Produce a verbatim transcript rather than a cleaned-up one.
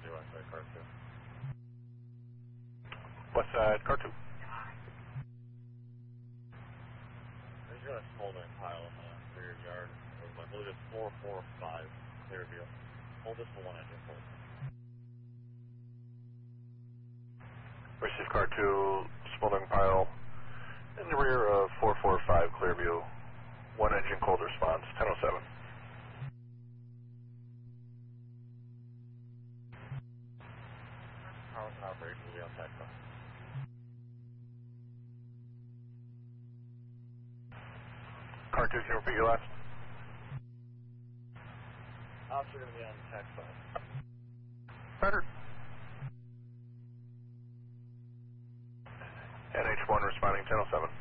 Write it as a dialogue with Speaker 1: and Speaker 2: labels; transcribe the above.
Speaker 1: do West Side Car two.
Speaker 2: West Side Car two.
Speaker 1: There's got a smoldering pile in the rear yard. I believe it's four four five Clearview. Hold this for one engine, please.
Speaker 2: Receive Car two, smoldering pile in the rear of four four five Clearview. One engine cold response, ten oh seven.
Speaker 1: Carlson operation will be on tax off.
Speaker 2: Car two, can you repeat your last?
Speaker 1: Officer going to be on tax off.
Speaker 2: Better. N H one responding ten oh seven.